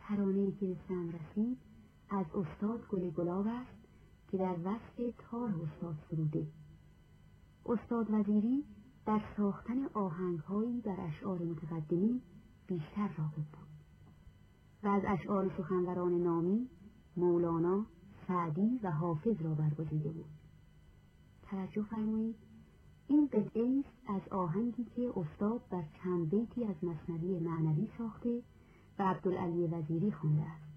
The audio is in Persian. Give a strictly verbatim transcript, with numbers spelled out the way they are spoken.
ترانه‌ای که دستم رسید از استاد گل گلاب است که در وصف تار استاد سروده. استاد وزیری در ساختن آهنگ‌هایی بر اشعار متقدمین بیشتر راغب بود و از اشعار سخنوران نامی مولانا، سعدی و حافظ را برگزیده بود. توجه فرمایید، این قطعه است از آهنگی که استاد بر چند بیتی از مثنوی معنوی ساخته و عبدالعلی وزیری خوانده است.